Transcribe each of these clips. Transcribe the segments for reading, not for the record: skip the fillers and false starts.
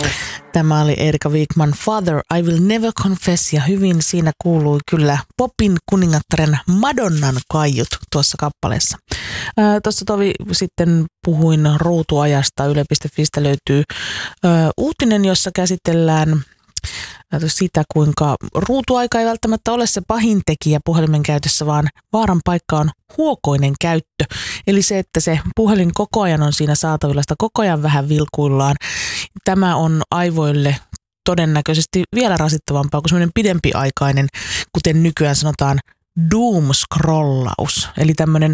Tämä oli Erika Wigman Father, I Will Never Confess, ja hyvin siinä kuului kyllä popin kuningattaren Madonnan kaiut tuossa kappaleessa. Tuossa tovi sitten puhuin ruutuajasta. Yle.fistä löytyy uutinen, jossa käsitellään sitä, kuinka ruutuaika ei välttämättä ole se pahin tekijä puhelimen käytössä, vaan vaaran paikka on huokoinen käyttö. Eli se, että se puhelin koko ajan on siinä saatavilla, sitä koko ajan vähän vilkuillaan. Tämä on aivoille todennäköisesti vielä rasittavampaa kuin semmoinen pidempiaikainen, kuten nykyään sanotaan, doom-scrollaus. Eli tämmöinen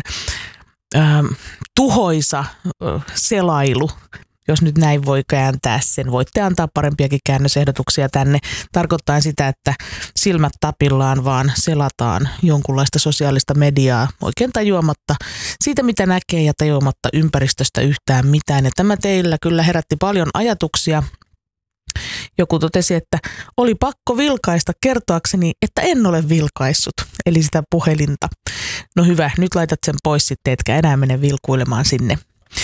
tuhoisa selailu. Jos nyt näin voi kääntää sen, voitte antaa parempiakin käännösehdotuksia tänne. Tarkoittaa sitä, että silmät tapillaan vaan selataan jonkunlaista sosiaalista mediaa oikein tajuamatta siitä, mitä näkee, ja tajuamatta ympäristöstä yhtään mitään. Ja tämä teillä kyllä herätti paljon ajatuksia. Joku totesi, että oli pakko vilkaista kertoakseni, että en ole vilkaissut, eli sitä puhelinta. No hyvä, nyt laitat sen pois sitten, etkä enää mene vilkuilemaan sinne.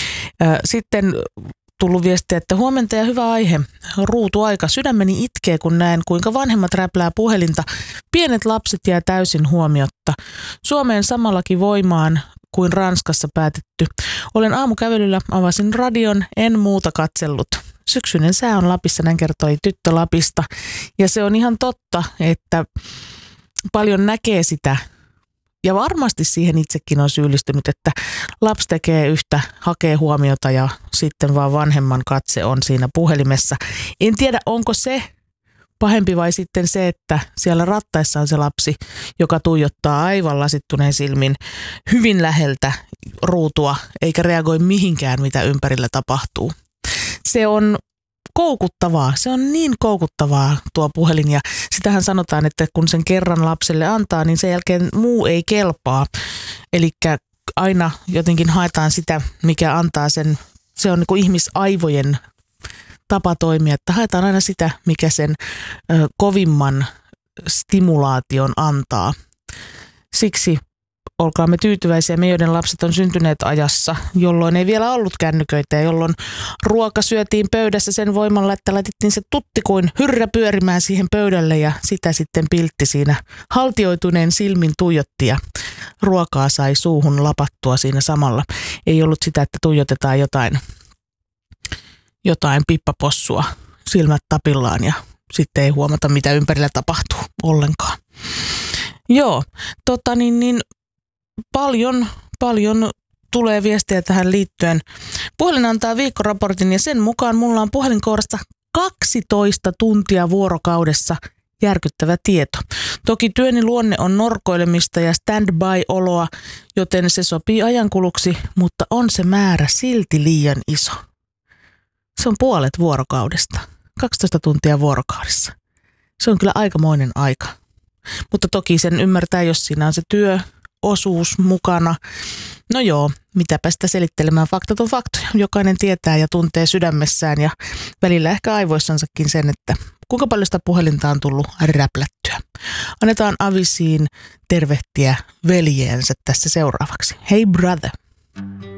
Sitten tullut viestiä, että huomenta ja hyvä aihe. Ruutuaika. Sydämeni itkee, kun näen, kuinka vanhemmat räplää puhelinta. Pienet lapset jää täysin huomiotta. Suomeen samallakin voimaan kuin Ranskassa päätetty. Olen aamukävelyllä, avasin radion, en muuta katsellut. Syksyinen sää on Lapissa, näin kertoi tyttö Lapista. Ja se on ihan totta, että paljon näkee sitä. Ja varmasti siihen itsekin on syyllistynyt, että lapsi tekee yhtä, hakee huomiota ja sitten vaan vanhemman katse on siinä puhelimessa. En tiedä, onko se pahempi vai sitten se, että siellä rattaissa on se lapsi, joka tuijottaa aivan lasittuneen silmin hyvin läheltä ruutua, eikä reagoi mihinkään, mitä ympärillä tapahtuu. Se on koukuttavaa. Se on niin koukuttavaa tuo puhelin, ja sitähän sanotaan, että kun sen kerran lapselle antaa, niin sen jälkeen muu ei kelpaa. Eli aina jotenkin haetaan sitä, mikä antaa sen, se on niin kuin ihmisaivojen tapa toimia, että haetaan aina sitä, mikä sen kovimman stimulaation antaa. Siksi olkaamme tyytyväisiä, me joiden lapset on syntyneet ajassa, jolloin ei vielä ollut kännyköitä ja jolloin ruoka syötiin pöydässä sen voimalla, että laitettiin se tutti kuin hyrrä pyörimään siihen pöydälle ja sitä sitten piltti siinä haltioituneen silmin tuijotti ja ruokaa sai suuhun lapattua siinä samalla. Ei ollut sitä, että tuijotetaan jotain pippapossua silmät tapillaan ja sitten ei huomata, mitä ympärillä tapahtuu ollenkaan. Joo, Paljon tulee viestejä tähän liittyen. Puhelin antaa viikkoraportin ja sen mukaan mulla on puhelinkourassa 12 tuntia vuorokaudessa. Järkyttävä tieto. Toki työni luonne on norkoilemista ja stand-by-oloa, joten se sopii ajankuluksi, mutta on se määrä silti liian iso. Se on puolet vuorokaudesta. 12 tuntia vuorokaudessa. Se on kyllä aikamoinen aika. Mutta toki sen ymmärtää, jos siinä on se työosuus mukana. No joo, mitäpä sitä selittelemään, faktat on faktoja. Jokainen tietää ja tuntee sydämessään ja välillä ehkä aivoissansakin sen, että kuinka paljon sitä puhelinta on tullut räplättyä. Annetaan Avisiin tervehtiä veljeensä tässä seuraavaksi. Hey brother!